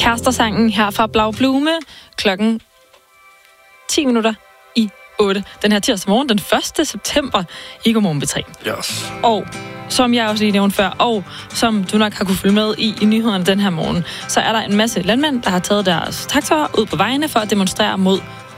Kærester-sangen her fra Blau Blume, klokken 10 minutter i 8. Den her tirsdag morgen, den 1. september i Godmorgen P3. Yes. Og som jeg også lige nævnte før, og som du nok har kunne følge med i nyhederne den her morgen, så er der en masse landmænd, der har taget deres traktorer ud på vejene for at demonstrere mod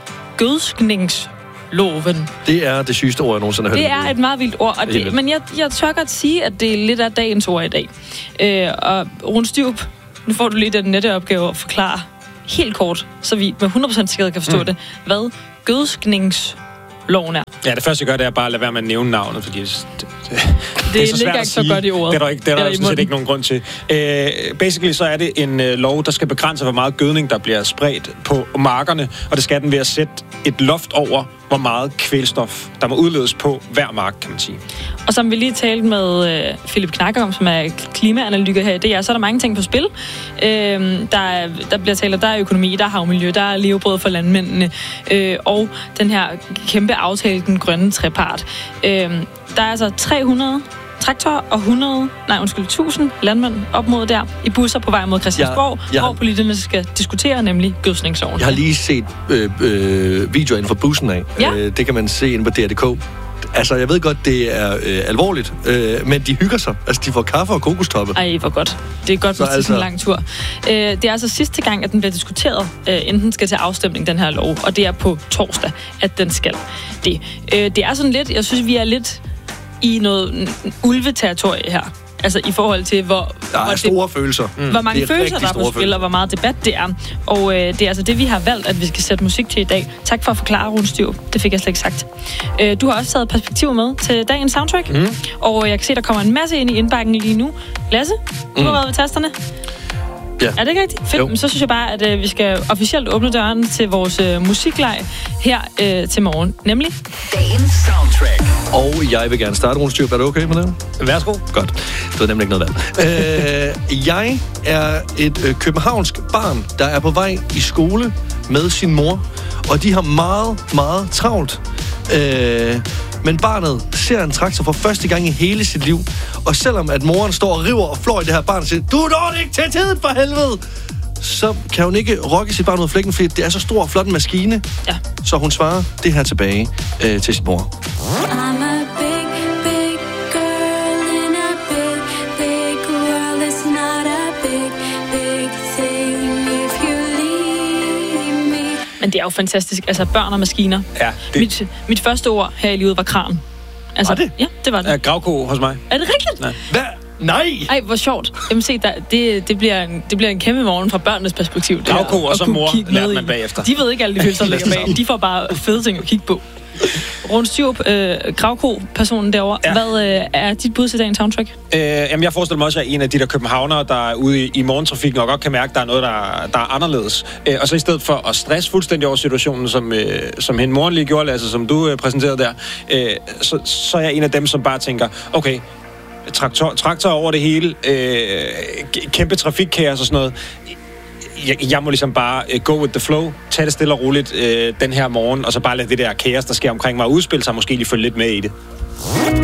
gødskningsloven. Det er det sygeste ord, jeg nogensinde har hørt. Det er et meget vildt ord, og men jeg tør godt sige, at det er lidt af dagens ord i dag. Og Rune Styrup, nu får du lige den nette opgave at forklare helt kort, så vi med 100% sikkerhed kan forstå det, hvad gødskningsloven er. Ja, det første jeg gør, det er bare at lade være med at nævne navnet, fordi det er så svært at sige. Så godt i ordet. Det er der sådan set ikke nogen grund til. Basically så er det en lov, der skal begrænse, hvor meget gødning, der bliver spredt på markerne, og det skal den ved at sætte et loft over, hvor meget kvælstof, der må udledes på hver mark, kan man sige. Og som vi lige talte med Philip Knacker om, som er klimaanalytiker her i DR, så er der mange ting på spil. Der bliver talt, der er økonomi, der er havmiljø, der er levebrød for landmændene, og den her kæmpe aftale, den grønne trepart. Der er altså 300 traktorer og 1000 landmænd op mod der i busser på vej mod Christiansborg, hvor politikerne skal diskutere, nemlig gødskningsloven. Jeg har lige set videoer inden for bussen af. Ja. Det kan man se inde på DR.dk. Altså, jeg ved godt, det er alvorligt, men de hygger sig. Altså, de får kaffe og kokostoppe. Ej, hvor godt. Det er godt, hvis det er en lang tur. Det er altså sidste gang, at den bliver diskuteret, inden den skal til afstemning, den her lov, og det er på torsdag, at den skal det. Det er sådan lidt, jeg synes, vi er lidt i noget ulveterritorie her. Altså i forhold til, hvor store følelser. Hvor mange følelser, der er på spil, og hvor meget debat det er. Og det er altså det, vi har valgt, at vi skal sætte musik til i dag. Tak for at forklare, Rune Styrup. Det fik jeg slet ikke sagt. Du har også taget perspektiv med til dagens soundtrack. Og jeg kan se, der kommer en masse ind i indbakken lige nu. Lasse, du har været ved tasterne. Ja. Er det ikke rigtigt? Fedt. Så synes jeg bare, at vi skal officielt åbne døren til vores musikleg her til morgen. Nemlig dagens soundtrack. Og jeg vil gerne starte, Rune Styrup. Er du okay med det? Værsgo. Godt. Det var nemlig ikke noget valg. Jeg er et københavnsk barn, der er på vej i skole med sin mor. Og de har meget, meget travlt. Men barnet ser en traktor for første gang i hele sit liv. Og selvom at moren står og river og flår i det her barn og siger, du når ikke til tiden for helvede, så kan hun ikke rokke sit barn ud af flækken, fordi det er så stor og flot en maskine. Ja. Så hun svarer det her tilbage til sin mor. Men det er jo fantastisk. Altså, børn og maskiner. Ja, mit første ord her i livet var kran. Altså, var det? Ja, det var det. Gravko hos mig. Er det rigtigt? Nej. Hvad? Nej! Ej, hvor sjovt. Jamen se, det bliver en kæmpe morgen fra børnenes perspektiv. Gravko og så mor lærte man bagefter. De ved ikke alle de følelser, der ligger bag. De får bare fede ting at kigge på. Rune Styrup, Gravko-personen derovre. Ja. Hvad er dit bud til dagens soundtrack? Jamen, jeg forestiller mig også, at en af de der københavnere, der er ude i morgentrafikken, og godt kan mærke, at der er noget, der er anderledes. Og så i stedet for at stresse fuldstændig over situationen, som hende moren lige gjorde, altså som du præsenterede der, så er jeg en af dem, som bare tænker, okay, traktor over det hele, kæmpe trafikkaos og sådan noget. Jeg må ligesom bare go with the flow, tage det stille og roligt den her morgen, og så bare lade det der kaos, der sker omkring mig, udspille sig, måske lige følge lidt med i det.